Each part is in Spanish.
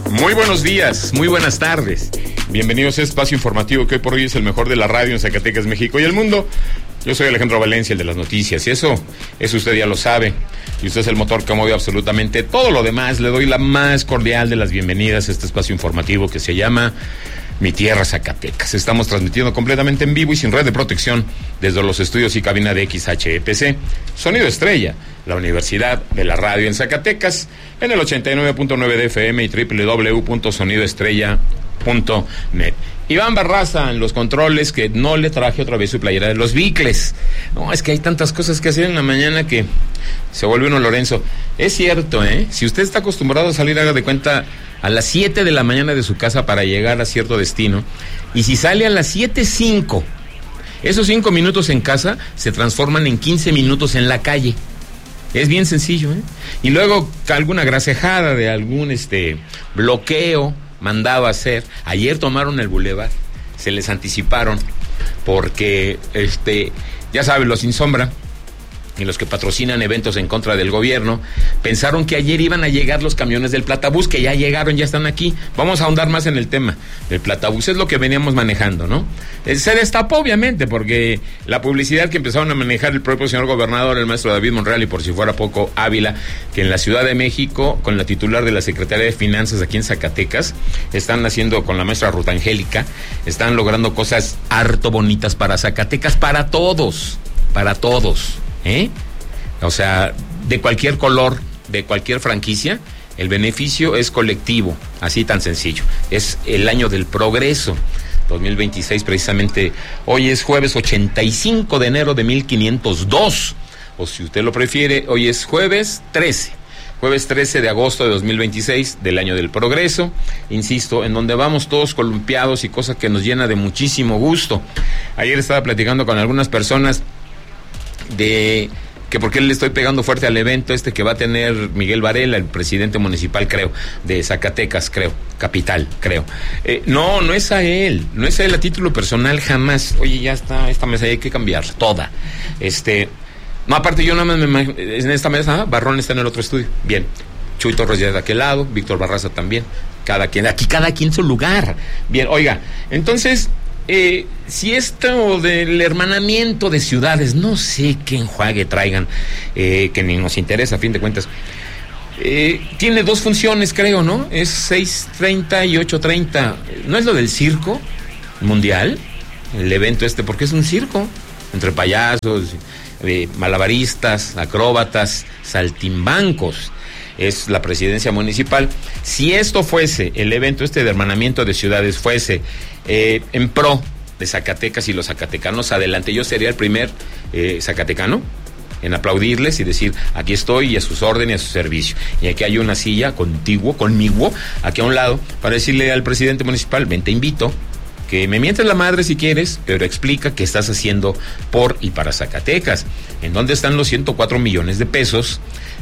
Muy buenos días, muy buenas tardes. Bienvenidos a este espacio informativo que hoy por hoy es el mejor de la radio en Zacatecas, México y el mundo. Yo soy Alejandro Valencia, el de las noticias, y eso usted ya lo sabe. Y usted es el motor que mueve absolutamente todo lo demás. Le doy la más cordial de las bienvenidas a este espacio informativo que se llama Mi Tierra Zacatecas. Estamos transmitiendo completamente en vivo y sin red de protección desde los estudios y cabina de XHEPC, Sonido Estrella, la Universidad de la Radio en Zacatecas, en el 89.9 de FM y www.sonidoestrella.net. Iván Barraza en los controles, que no le traje otra vez su playera de los Bicles. No, es que hay tantas cosas que hacer en la mañana que se vuelve uno Lorenzo. Es cierto, si usted está acostumbrado a salir, haga de cuenta, a las 7 de la mañana de su casa para llegar a cierto destino, y si sale a las 7:05, esos 5 minutos en casa se transforman en 15 minutos en la calle. Es bien sencillo, Y luego alguna grasejada de algún bloqueo mandado a hacer. Ayer tomaron el bulevar, se les anticiparon porque ya saben, los Sin Sombra y los que patrocinan eventos en contra del gobierno pensaron que ayer iban a llegar los camiones del Platabús, que ya llegaron, ya están aquí. Vamos a ahondar más en el tema del Platabús, es lo que veníamos manejando, ¿no? Se destapó obviamente porque la publicidad que empezaron a manejar el propio señor gobernador, el maestro David Monreal, y por si fuera poco Ávila, que en la Ciudad de México, con la titular de la Secretaría de Finanzas aquí en Zacatecas, están haciendo con la maestra Ruth Angélica, están logrando cosas harto bonitas para Zacatecas, para todos. O sea, de cualquier color, de cualquier franquicia, el beneficio es colectivo, así tan sencillo. Es el año del progreso, 2026 precisamente. Hoy es jueves 85 de enero de 1502, o si usted lo prefiere, hoy es jueves 13 de agosto de 2026, del año del progreso, insisto, en donde vamos todos columpiados y cosa que nos llena de muchísimo gusto. Ayer estaba platicando con algunas personas de que por qué le estoy pegando fuerte al evento que va a tener Miguel Varela, el presidente municipal, creo, de Zacatecas, capital. No es a él a título personal, jamás. Oye, ya está, esta mesa hay que cambiarla, toda. No, aparte yo nada más me imagino, en esta mesa, Barrón está en el otro estudio, bien. Chuy Torres ya de aquel lado, Víctor Barraza también, cada quien su lugar. Bien, oiga, entonces, si esto del hermanamiento de ciudades, no sé qué enjuague traigan, que ni nos interesa a fin de cuentas, tiene dos funciones, creo, ¿no? Es 6:30 y 8:30. ¿No es lo del circo mundial? El evento porque es un circo, entre payasos, malabaristas, acróbatas, saltimbancos. Es la presidencia municipal. Si esto fuese, el evento de hermanamiento de ciudades fuese en pro de Zacatecas y los zacatecanos, adelante, yo sería el primer zacatecano en aplaudirles y decir, aquí estoy y a sus órdenes y a su servicio. Y aquí hay una silla conmigo, aquí a un lado, para decirle al presidente municipal, ven, te invito, que me mientes la madre si quieres, pero explica qué estás haciendo por y para Zacatecas. ¿En dónde están los 104 millones de pesos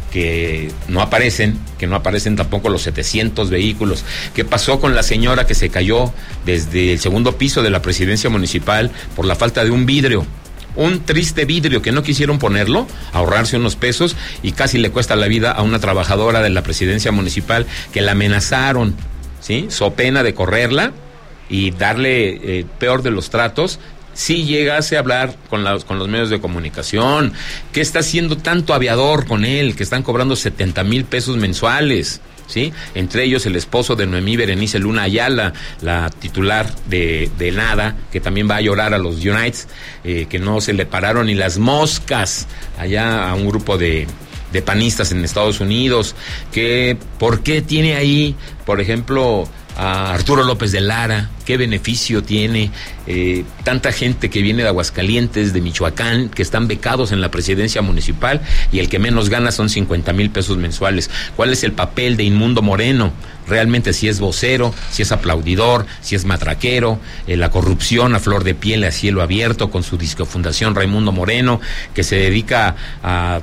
que no aparecen tampoco los 700 vehículos? ¿Qué pasó con la señora que se cayó desde el segundo piso de la presidencia municipal por la falta de un vidrio? Un triste vidrio que no quisieron ponerlo, ahorrarse unos pesos, y casi le cuesta la vida a una trabajadora de la presidencia municipal que la amenazaron, ¿sí? So pena de correrla y darle peor de los tratos si llegase a hablar con los medios de comunicación. ¿Qué está haciendo tanto aviador con él? Que están cobrando 70,000 pesos mensuales, ¿sí? Entre ellos el esposo de Noemí Berenice Luna Ayala, la titular de NADA, que también va a llorar a los Unites, que no se le pararon ni las moscas allá a un grupo de panistas en Estados Unidos. ¿Por qué tiene ahí, por ejemplo, a Arturo López de Lara? ¿Qué beneficio tiene? Tanta gente que viene de Aguascalientes, de Michoacán, que están becados en la presidencia municipal, y el que menos gana son 50,000 pesos mensuales. ¿Cuál es el papel de Inmundo Moreno? Realmente, si es vocero, si es aplaudidor, si es matraquero, la corrupción a flor de piel, a cielo abierto, con su discofundación Raimundo Moreno, que se dedica a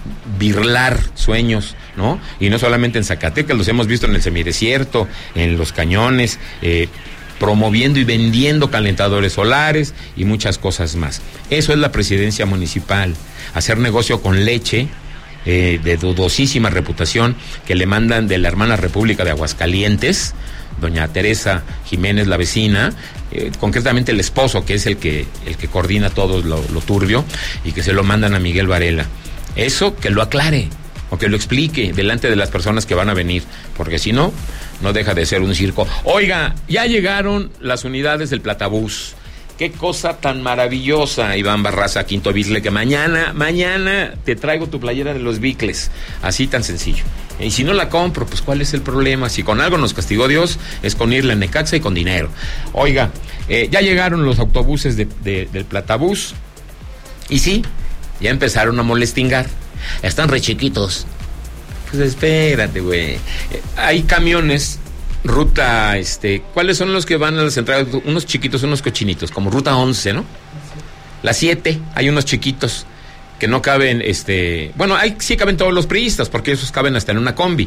birlar sueños, ¿no? Y no solamente en Zacatecas, los hemos visto en el semidesierto, en Los Cañones, promoviendo y vendiendo calentadores solares y muchas cosas más. Eso es la presidencia municipal, hacer negocio con leche de dudosísima reputación que le mandan de la hermana República de Aguascalientes, doña Teresa Jiménez, la vecina, concretamente el esposo, que es el que coordina todo lo turbio, y que se lo mandan a Miguel Varela. Eso que lo aclare, o que lo explique delante de las personas que van a venir, porque si no, no deja de ser un circo. Oiga, ya llegaron las unidades del Platabús. Qué cosa tan maravillosa, Iván Barraza, Quinto Bicle, que mañana te traigo tu playera de los Bicles, así tan sencillo. Y si no la compro, pues ¿cuál es el problema? Si con algo nos castigó Dios, es con irle a Necaxa y con dinero. Oiga, ya llegaron los autobuses del Platabús, y sí, ya empezaron a molestingar. Están re chiquitos. Pues espérate, güey. Hay camiones ruta, ¿cuáles son los que van a las entradas? Unos chiquitos, unos cochinitos, como ruta 11, ¿no? La 7, hay unos chiquitos que no caben, bueno, sí caben todos los priistas, porque esos caben hasta en una combi.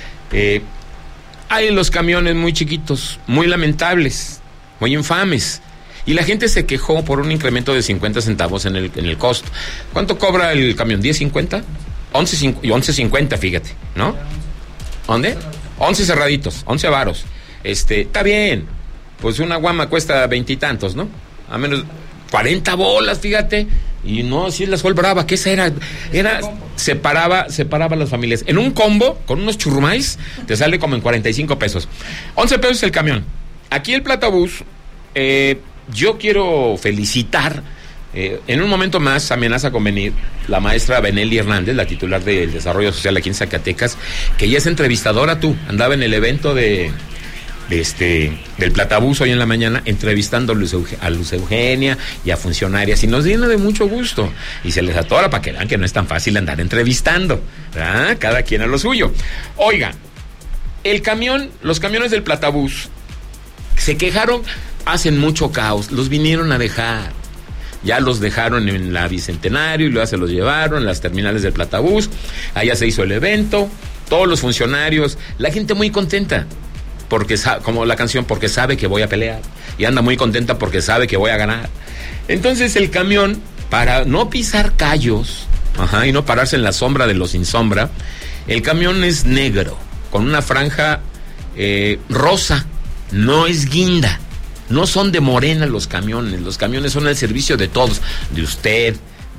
Hay los camiones muy chiquitos, muy lamentables, muy infames. Y la gente se quejó por un incremento de 50 centavos en el costo. ¿Cuánto cobra el camión? ¿10.50? 11.50, fíjate, ¿no? ¿Dónde? 11 cerraditos, 11 varos. Está bien. Pues una guama cuesta 20 y tantos, ¿no? A menos 40 bolas, fíjate. Y no, así es la Sol Brava, que esa era separaba las familias. En un combo, con unos churrumais, te sale como en 45 pesos. 11 pesos el camión. Aquí el Platabús, yo quiero felicitar, en un momento más amenaza con venir la maestra Benelli Hernández, la titular del Desarrollo Social aquí en Zacatecas, que ya es entrevistadora, andaba en el evento del Platabús hoy en la mañana, entrevistando a Luz Eugenia y a funcionarias, y nos viene de mucho gusto, y se les atora para que vean que no es tan fácil andar entrevistando, ¿verdad? Cada quien a lo suyo. Oiga, los camiones del Platabús se quejaron, hacen mucho caos, los vinieron a dejar. Ya los dejaron en la Bicentenario y luego se los llevaron en las terminales del Platabús. Allá se hizo el evento, todos los funcionarios, la gente muy contenta, porque como la canción, porque sabe que voy a pelear, y anda muy contenta porque sabe que voy a ganar. Entonces el camión, para no pisar callos, y no pararse en la sombra de los sin sombra, el camión es negro, con una franja rosa, no es guinda. No son de Morena los camiones son al servicio de todos, de usted,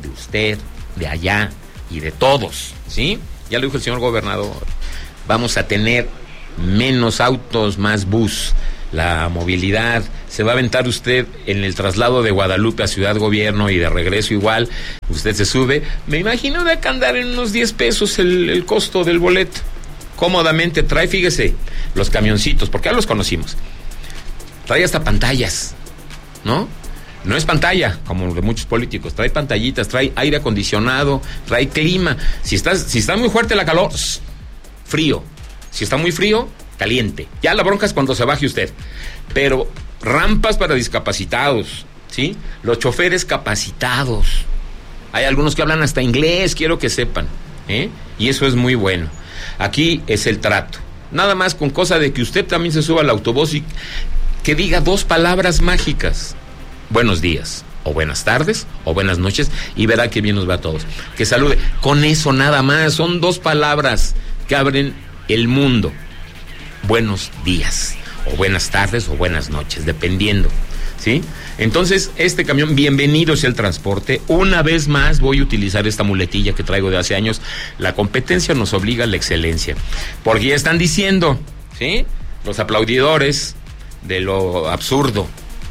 de allá y de todos, ¿sí? Ya lo dijo el señor gobernador, vamos a tener menos autos, más bus, la movilidad, se va a aventar usted en el traslado de Guadalupe a Ciudad Gobierno y de regreso igual, usted se sube, me imagino de acá andar en unos 10 pesos el costo del boleto, cómodamente trae, fíjese, los camioncitos, porque ya los conocimos. Trae hasta pantallas, ¿no? No es pantalla, como de muchos políticos, trae pantallitas, trae aire acondicionado, trae clima. Si está muy fuerte la calor, frío. Si está muy frío, caliente. Ya la bronca es cuando se baje usted. Pero rampas para discapacitados, ¿sí? Los choferes capacitados. Hay algunos que hablan hasta inglés, quiero que sepan, y eso es muy bueno. Aquí es el trato. Nada más con cosa de que usted también se suba al autobús y que diga 2 palabras mágicas. Buenos días, o buenas tardes, o buenas noches, y verá que bien nos va a todos. Que salude. Con eso nada más, son 2 palabras que abren el mundo. Buenos días, o buenas tardes, o buenas noches, dependiendo, ¿sí? Entonces, este camión, bienvenido sea el transporte. Una vez más voy a utilizar esta muletilla que traigo de hace años. La competencia nos obliga a la excelencia. Porque ya están diciendo, ¿sí? Los aplaudidores de lo absurdo.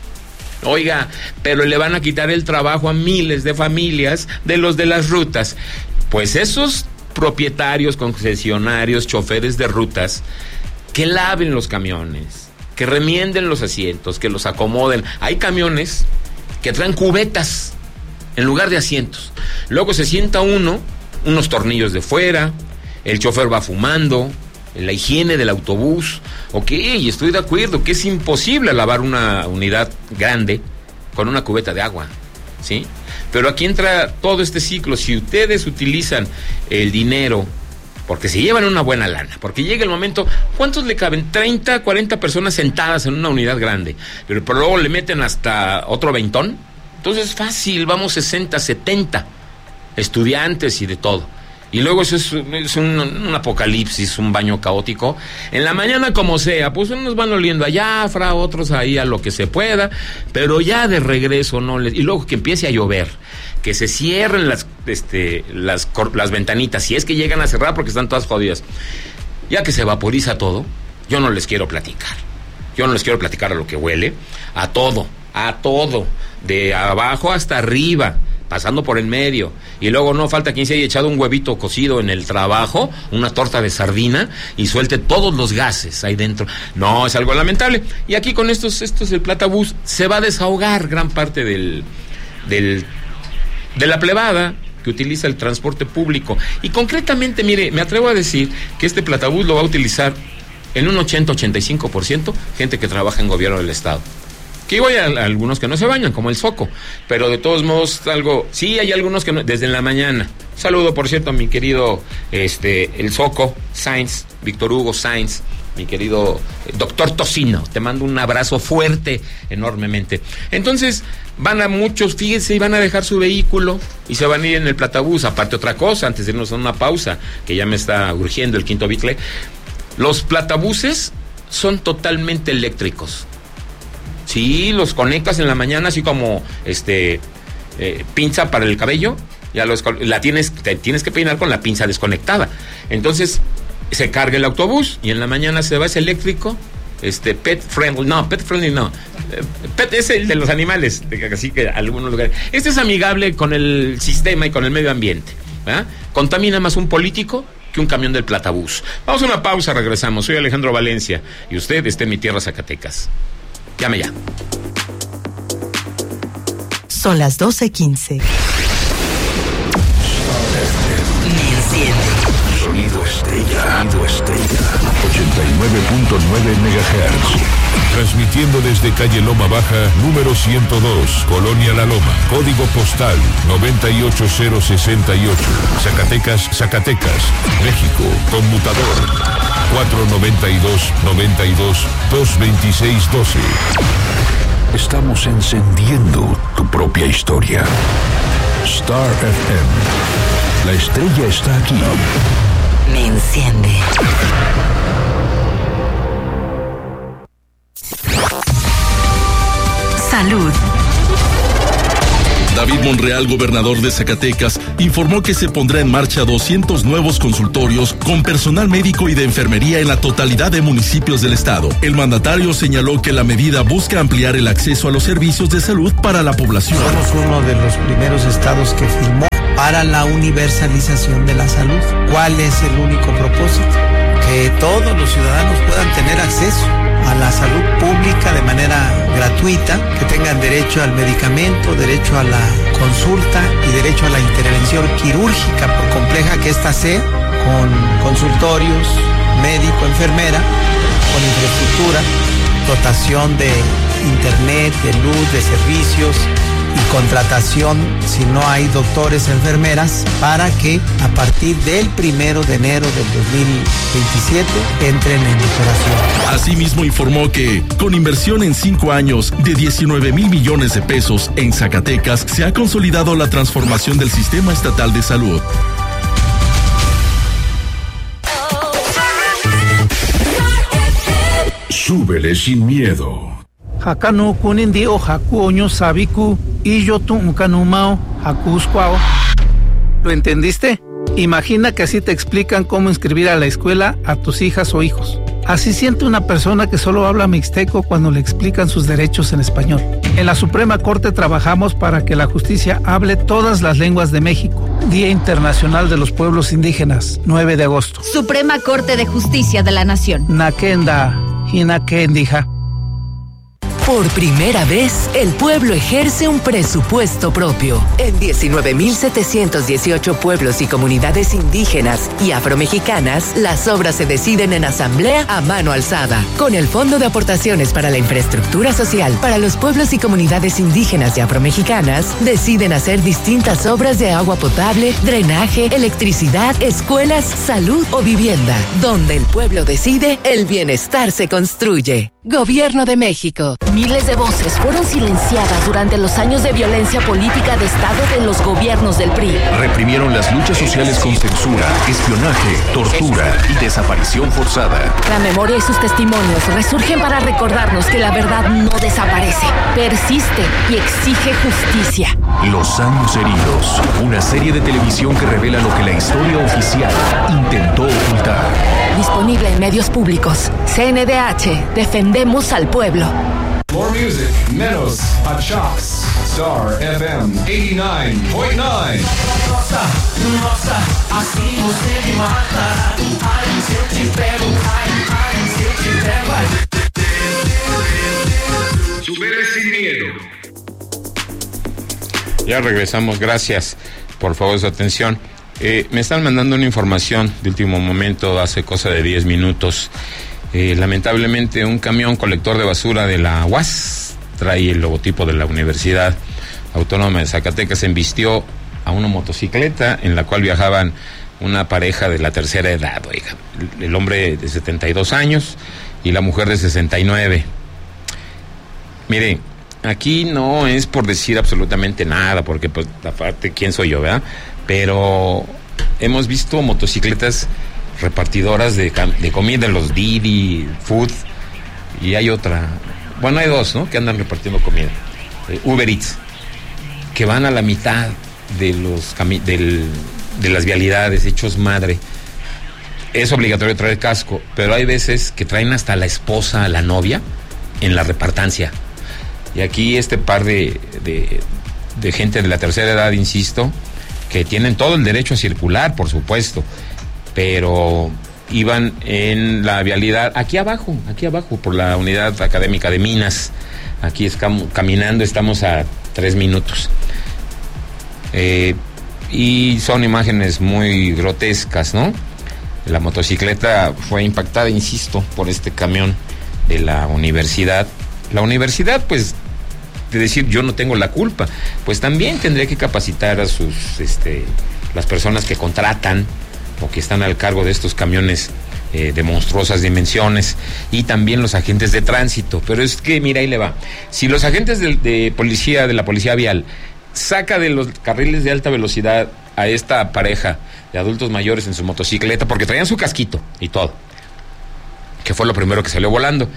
Oiga, pero le van a quitar el trabajo a miles de familias de los de las rutas. Pues esos propietarios, concesionarios, choferes de rutas, que laven los camiones, que remienden los asientos, que los acomoden. Hay camiones que traen cubetas en lugar de asientos. Luego se sienta unos tornillos de fuera, el chofer va fumando, la higiene del autobús. Ok, estoy de acuerdo que es imposible lavar una unidad grande con una cubeta de agua, ¿sí? Pero aquí entra todo este ciclo. Si ustedes utilizan el dinero, porque se llevan una buena lana, porque llega el momento, ¿cuántos le caben? 30, 40 personas sentadas en una unidad grande, pero luego le meten hasta otro 20, entonces fácil, vamos 60, 70 estudiantes y de todo. Y luego eso es un apocalipsis, un baño caótico. En la mañana como sea, pues unos van oliendo a Jafra, otros ahí a lo que se pueda, pero ya de regreso no les... Y luego que empiece a llover, que se cierren las ventanitas, si es que llegan a cerrar porque están todas jodidas. Ya que se vaporiza todo, yo no les quiero platicar. Yo no les quiero platicar a lo que huele, a todo, de abajo hasta arriba, pasando por el medio, y luego no falta quien se haya echado un huevito cocido en el trabajo, una torta de sardina, y suelte todos los gases ahí dentro. No, es algo lamentable. Y aquí con estos el Platabús se va a desahogar gran parte de la plebada que utiliza el transporte público. Y concretamente, mire, me atrevo a decir que este Platabús lo va a utilizar en un 80-85% gente que trabaja en gobierno del estado. Que hay algunos que no se bañan, como el Zoco, pero de todos modos sí hay algunos que no, desde la mañana. Saludo, por cierto, a mi querido el Zoco Sainz, Víctor Hugo Sainz, mi querido doctor Tocino, te mando un abrazo fuerte, enormemente. Entonces, van a muchos, fíjense, y van a dejar su vehículo y se van a ir en el Platabús. Aparte otra cosa, antes de irnos a una pausa, que ya me está urgiendo el quinto bicle, los Platabuses son totalmente eléctricos. Sí, los conectas en la mañana, así como pinza para el cabello, te tienes que peinar con la pinza desconectada. Entonces se carga el autobús y en la mañana se va, es eléctrico, pet friendly no, pet es el de los animales, así que algunos lugares. Este es amigable con el sistema y con el medio ambiente, ¿verdad? Contamina más un político que un camión del Platabús. Vamos a una pausa, regresamos. Soy Alejandro Valencia y usted está en mi tierra, Zacatecas. Llame ya. Son las 12:15. Sonido estrella. 89.9 MHz. Transmitiendo desde calle Loma Baja, número 102, Colonia La Loma. Código postal 98068. Zacatecas, México. Conmutador 492-92-226-12. Estamos encendiendo tu propia historia. Star FM. La estrella está aquí. Me enciende. Salud. David Monreal, gobernador de Zacatecas, informó que se pondrá en marcha 200 nuevos consultorios con personal médico y de enfermería en la totalidad de municipios del estado. El mandatario señaló que la medida busca ampliar el acceso a los servicios de salud para la población. Somos uno de los primeros estados que firmó para la universalización de la salud. ¿Cuál es el único propósito? Que todos los ciudadanos puedan tener acceso a la salud pública de manera gratuita, que tengan derecho al medicamento, derecho a la consulta y derecho a la intervención quirúrgica, por compleja que ésta sea, con consultorios, médico, enfermera, con infraestructura, dotación de internet, de luz, de servicios y contratación, si no hay doctores, enfermeras, para que a partir del 1 de enero del 2027 entren en operación. Asimismo informó que, con inversión en 5 años de 19,000 millones de pesos en Zacatecas, se ha consolidado la transformación del sistema estatal de salud. Súbele sin miedo. Hakano kunindi o haku oño sabiku y yo tu unkanumao hakuskwao. ¿Lo entendiste? Imagina que así te explican cómo inscribir a la escuela a tus hijas o hijos. Así siente una persona que solo habla mixteco cuando le explican sus derechos en español. En la Suprema Corte trabajamos para que la justicia hable todas las lenguas de México. Día Internacional de los Pueblos Indígenas, 9 de agosto. Suprema Corte de Justicia de la Nación. Nakenda, hinakendija. Por primera vez, el pueblo ejerce un presupuesto propio. En 19,718 pueblos y comunidades indígenas y afromexicanas, las obras se deciden en asamblea a mano alzada. Con el Fondo de Aportaciones para la Infraestructura Social para los pueblos y comunidades indígenas y afromexicanas, deciden hacer distintas obras de agua potable, drenaje, electricidad, escuelas, salud o vivienda. Donde el pueblo decide, el bienestar se construye. Gobierno de México. Miles de voces fueron silenciadas durante los años de violencia política de Estado de los gobiernos del PRI. Reprimieron las luchas sociales con censura, espionaje, tortura y desaparición forzada. La memoria y sus testimonios resurgen para recordarnos que la verdad no desaparece, persiste y exige justicia. Los años heridos. Una serie de televisión que revela lo que la historia oficial intentó ocultar. Disponible en medios públicos. CNDH. Defendemos al pueblo. More music, menos Hot Shocks. Star FM 89.9. Supera sin miedo. Ya regresamos, gracias por favor su atención. Me están mandando una información de último momento, hace cosa de 10 minutos. Lamentablemente un camión colector de basura de la UAS, trae el logotipo de la Universidad Autónoma de Zacatecas, embistió a una motocicleta en la cual viajaban una pareja de la tercera edad, oiga, el hombre de 72 años y la mujer de 69. Mire, aquí no es por decir absolutamente nada, porque pues aparte, ¿quién soy yo, verdad? Pero hemos visto motocicletas repartidoras de comida, los Didi Food, y hay otra, bueno, hay dos, ¿no?, que andan repartiendo comida, Uber Eats, que van a la mitad de de las vialidades, hechos madre. Es obligatorio traer casco, pero hay veces que traen hasta a la esposa, a la novia, en la repartancia. Y aquí este par de gente de la tercera edad, insisto, que tienen todo el derecho a circular, por supuesto, pero iban en la vialidad aquí abajo, por la unidad académica de Minas. Aquí caminando, estamos a 3 minutos. Y son imágenes muy grotescas, ¿no? La motocicleta fue impactada, insisto, por este camión de la universidad. La universidad, pues, de decir yo no tengo la culpa, pues también tendría que capacitar a sus las personas que contratan o que están al cargo de estos camiones de monstruosas dimensiones, y también los agentes de tránsito. Pero es que mira, ahí le va, si los agentes de la policía vial saca de los carriles de alta velocidad a esta pareja de adultos mayores en su motocicleta, porque traían su casquito y todo, que fue lo primero que salió volando,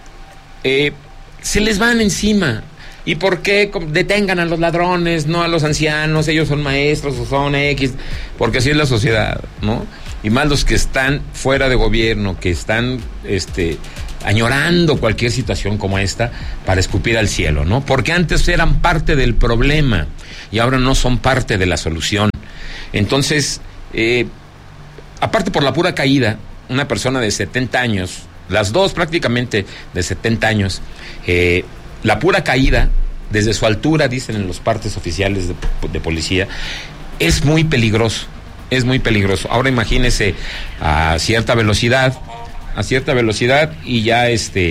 se les van encima. ¿Y por qué detengan a los ladrones, no a los ancianos? Ellos son maestros o son X, porque así es la sociedad, ¿no? Y más los que están fuera de gobierno, que están añorando cualquier situación como esta para escupir al cielo, ¿no? Porque antes eran parte del problema y ahora no son parte de la solución. Entonces, aparte por la pura caída, una persona de 70 años, las dos prácticamente de 70 años, la pura caída, desde su altura, dicen en los partes oficiales de policía, es muy peligroso, es muy peligroso. Ahora imagínese a cierta velocidad y ya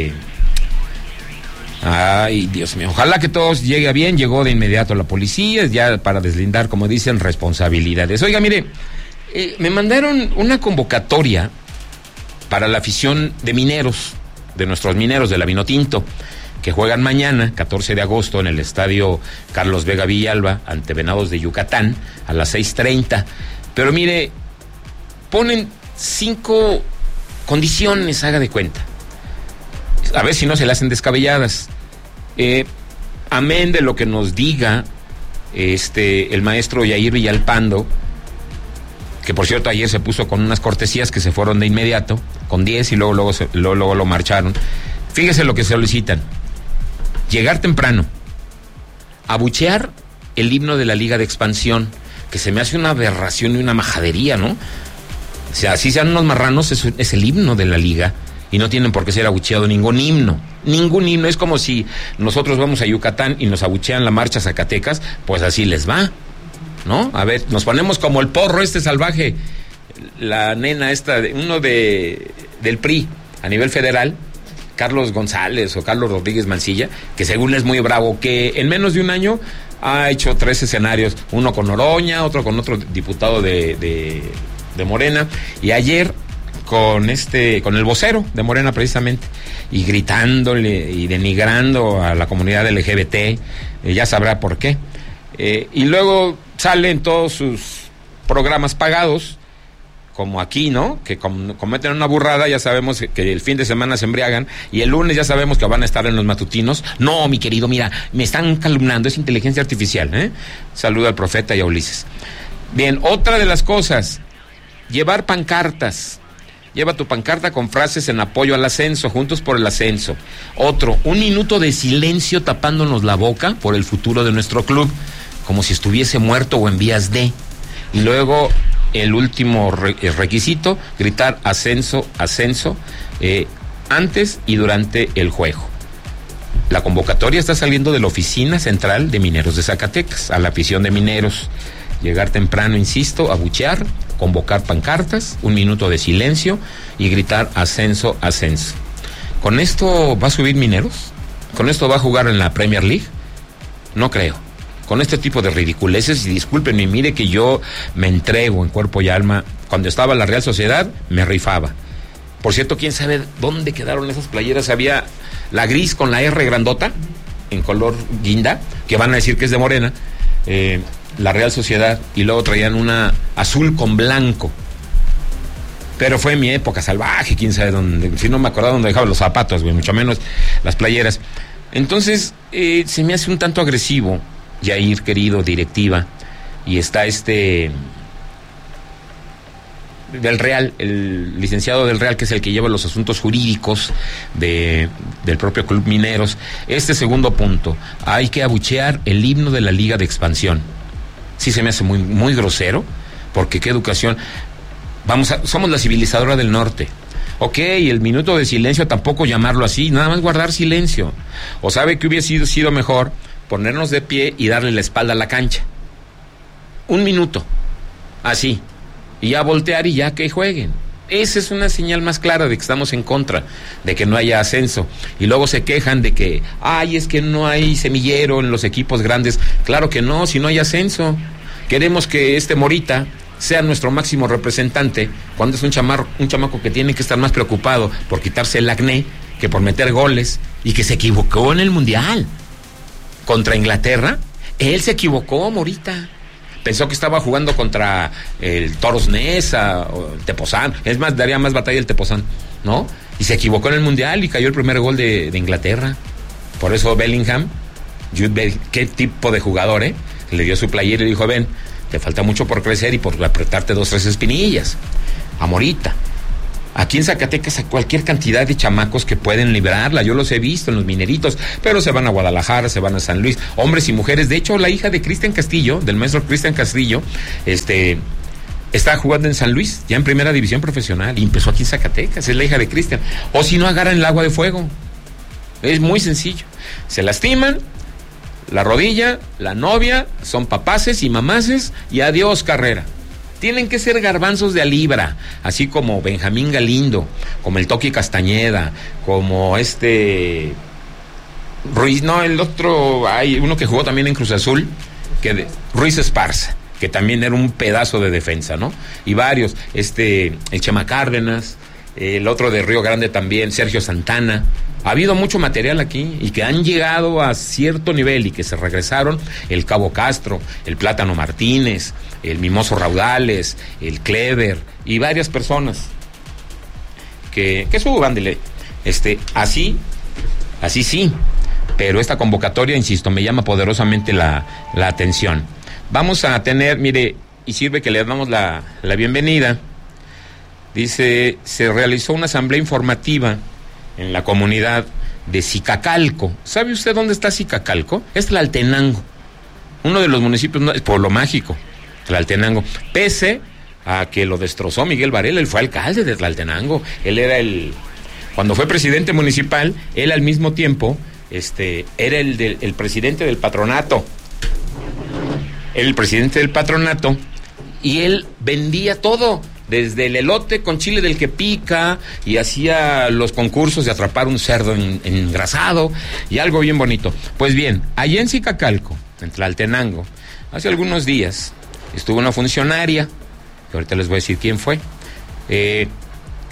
ay, Dios mío, ojalá que todo llegue bien. Llegó de inmediato la policía, ya para deslindar, como dicen, responsabilidades. Oiga, mire, me mandaron una convocatoria para la afición de mineros, de nuestros mineros de la Vinotinto, que juegan mañana, 14 de agosto, en el estadio Carlos Vega Villalba, ante Venados de Yucatán, a las 6:30. Pero mire, ponen 5 condiciones, haga de cuenta. A ver si no se le hacen descabelladas. Amén de lo que nos diga el maestro Yair Villalpando, que por cierto ayer se puso con unas cortesías que se fueron de inmediato, con 10 y luego lo marcharon. Fíjese lo que solicitan: llegar temprano, abuchear el himno de la Liga de Expansión, que se me hace una aberración y una majadería, ¿no? O sea, así sean unos marranos, es el himno de la Liga, y no tienen por qué ser abucheado ningún himno. Es como si nosotros vamos a Yucatán y nos abuchean la marcha Zacatecas, pues así les va, ¿no? A ver, nos ponemos como el porro salvaje, la nena uno del PRI a nivel federal, Carlos González o Carlos Rodríguez Mancilla, que según es muy bravo, que en menos de un año ha hecho 3 escenarios, uno con Oroña, otro con otro diputado de Morena, y ayer con el vocero de Morena precisamente, y gritándole y denigrando a la comunidad LGBT, ya sabrá por qué. Y luego sale en todos sus programas pagados, como aquí, ¿no? Que cometen una burrada, ya sabemos que el fin de semana se embriagan, y el lunes ya sabemos que van a estar en los matutinos. No, mi querido, mira, me están calumnando, es inteligencia artificial, ¿eh? Saluda al Profeta y a Ulises. Bien, otra de las cosas, llevar pancartas. Lleva tu pancarta con frases en apoyo al ascenso, Juntos por el Ascenso. Otro, 1 minuto de silencio tapándonos la boca por el futuro de nuestro club, como si estuviese muerto o en vías de. Y luego, el último requisito, gritar ascenso, ascenso, antes y durante el juego. La convocatoria está saliendo de la Oficina Central de Mineros de Zacatecas, a la afición de mineros. Llegar temprano, insisto, abuchear, convocar pancartas, 1 minuto de silencio y gritar ascenso, ascenso. ¿Con esto va a subir Mineros? ¿Con esto va a jugar en la Premier League? No creo. Con este tipo de ridiculeces, y discúlpenme, mire que yo me entrego en cuerpo y alma. Cuando estaba en la Real Sociedad, me rifaba. Por cierto, quién sabe dónde quedaron esas playeras. Había la gris con la R grandota, en color guinda, que van a decir que es de Morena, la Real Sociedad, y luego traían una azul con blanco. Pero fue en mi época salvaje, quién sabe dónde, si no me acordaba dónde dejaba los zapatos, güey, mucho menos las playeras. Entonces, se me hace un tanto agresivo, Yair, querido, directiva, y está del Real, el licenciado del Real, que es el que lleva los asuntos jurídicos del propio Club Mineros. Segundo punto, hay que abuchear el himno de la Liga de Expansión. Sí se me hace muy, muy grosero, porque qué educación. Somos la civilizadora del norte. Ok, el minuto de silencio tampoco llamarlo así, nada más guardar silencio. O sabe que hubiese sido mejor ponernos de pie y darle la espalda a la cancha. 1 minuto, así, y ya voltear y ya que jueguen. Esa es una señal más clara de que estamos en contra de que no haya ascenso. Y luego se quejan de que, es que no hay semillero en los equipos grandes. Claro que no, si no hay ascenso. Queremos que Morita sea nuestro máximo representante, cuando es un chamaco que tiene que estar más preocupado por quitarse el acné que por meter goles, y que se equivocó en el Mundial contra Inglaterra. Él se equivocó, Morita. Pensó que estaba jugando contra el Toros Neza o el Tepozán. Es más, daría más batalla el Tepozán, ¿no? Y se equivocó en el Mundial y cayó el primer gol de Inglaterra. Por eso Bellingham, qué tipo de jugador, le dio su playera y le dijo, ven, te falta mucho por crecer y por apretarte 2, 3 espinillas. A Morita. Aquí en Zacatecas hay cualquier cantidad de chamacos que pueden librarla, yo los he visto en los mineritos, pero se van a Guadalajara, se van a San Luis, hombres y mujeres. De hecho, la hija de Cristian Castillo, del maestro Cristian Castillo, está jugando en San Luis, ya en primera división profesional, y empezó aquí en Zacatecas, es la hija de Cristian. O si no, agarran el agua de fuego. Es muy sencillo. Se lastiman, la rodilla, la novia, son papaces y mamaces, y adiós carrera. Tienen que ser garbanzos de a libra, así como Benjamín Galindo, como el Toqui Castañeda, como Ruiz, no, el otro, hay uno que jugó también en Cruz Azul, Ruiz Esparza, que también era un pedazo de defensa, ¿no? Y varios, el Chema Cárdenas, el otro de Río Grande también, Sergio Santana. Ha habido mucho material aquí y que han llegado a cierto nivel y que se regresaron, el Cabo Castro, el Plátano Martínez, el Mimoso Raudales, el Clever y varias personas que suban, así sí, pero esta convocatoria, insisto, me llama poderosamente la atención. Vamos a tener, mire, y sirve que le damos la bienvenida. Dice, se realizó una asamblea informativa en la comunidad de Zicacalco. ¿Sabe usted dónde está Zicacalco? Es Tlaltenango, uno de los municipios, es Pueblo Mágico, Tlaltenango. Pese a que lo destrozó Miguel Varela, él fue alcalde de Tlaltenango. Él era cuando fue presidente municipal, él al mismo tiempo, era el presidente del patronato. El presidente del patronato, y él vendía todo, desde el elote con chile del que pica, y hacía los concursos de atrapar un cerdo engrasado y algo bien bonito. Pues bien, allá en Zicacalco, en Tlaltenango, hace algunos días estuvo una funcionaria, que ahorita les voy a decir quién fue,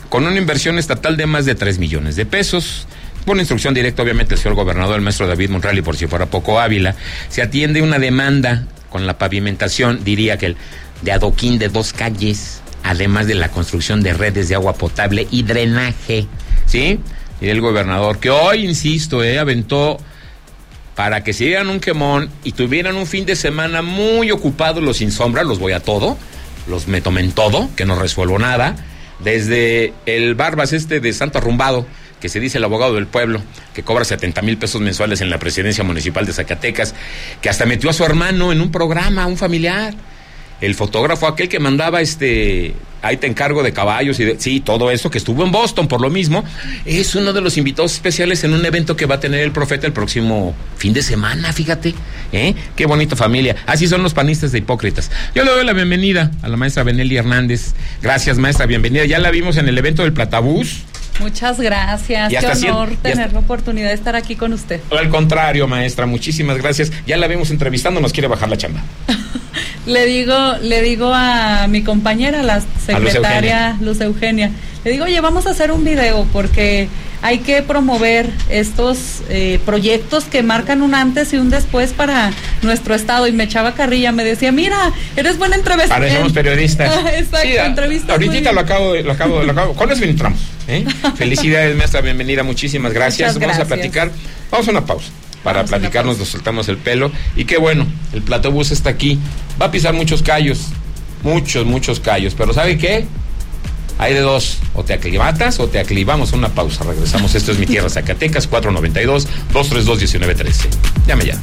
con una inversión estatal de más de 3 millones de pesos. Por instrucción directa, obviamente, el señor gobernador, el maestro David Monreal, y por si fuera poco Ávila, se atiende una demanda con la pavimentación, diría que de adoquín de 2 calles, además de la construcción de redes de agua potable y drenaje, ¿sí? Y el gobernador, que hoy, insisto, aventó para que se dieran un quemón y tuvieran un fin de semana muy ocupado los sin sombra, los voy a todo, los me tomen todo, que no resuelvo nada, desde el Barbas de Santo Arrumbado, que se dice el abogado del pueblo, que cobra 70,000 pesos mensuales en la presidencia municipal de Zacatecas, que hasta metió a su hermano en un programa, un familiar. El fotógrafo aquel que mandaba ahí te encargo de caballos sí, todo eso, que estuvo en Boston por lo mismo, es uno de los invitados especiales en un evento que va a tener el Profeta el próximo fin de semana, fíjate, qué bonita familia. Así son los panistas de hipócritas. Yo le doy la bienvenida a la maestra Benelli Hernández. Gracias, maestra, bienvenida. Ya la vimos en el evento del Platabús. Muchas gracias, qué honor tener la oportunidad de estar aquí con usted. Al contrario, maestra, muchísimas gracias. Ya la vimos entrevistando, nos quiere bajar la chamba. Le digo a mi compañera, la secretaria Luz Eugenia, le digo, oye, vamos a hacer un video porque hay que promover estos proyectos que marcan un antes y un después para nuestro estado. Y me echaba carrilla, me decía, mira, eres buena entrevista. Parecemos periodistas. Exacto, sí, entrevista. Ahorita lo acabo. Con eso entramos. Felicidades, maestra, bienvenida, muchísimas gracias. Vamos a platicar, vamos a una pausa. Para platicarnos, nos soltamos el pelo. Y qué bueno, el Platabús está aquí. Va a pisar muchos callos. Muchos callos. Pero ¿sabe qué? Hay de dos. O te aclimatas o te aclivamos. Una pausa. Regresamos. Esto es Mi Tierra, Zacatecas, 492-232-1913. Llame ya.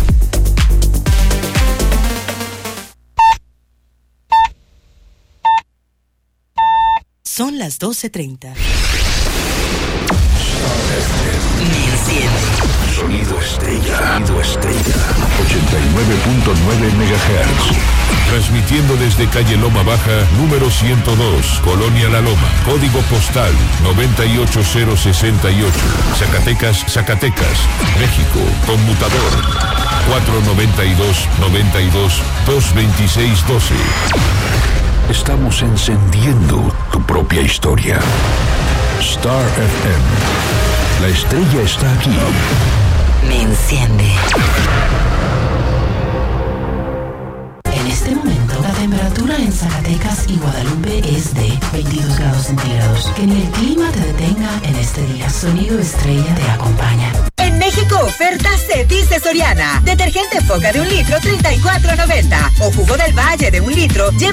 Son las 12:30. Me enciende. Sonido estrella. 89.9 MHz. Transmitiendo desde calle Loma Baja, número 102, Colonia La Loma. Código postal 98068. Zacatecas, México. Conmutador 492-92-226-12. Estamos encendiendo tu propia historia. Star FM. La estrella está aquí. Me enciende. En este momento, la temperatura en Zacatecas y Guadalupe es de 22 grados centígrados. Que ni el clima te detenga en este día. Sonido estrella te acompaña. En México, oferta se dice Soriana. Detergente Foca de 1 litro, $34.90. O jugo del Valle de 1 litro, lleva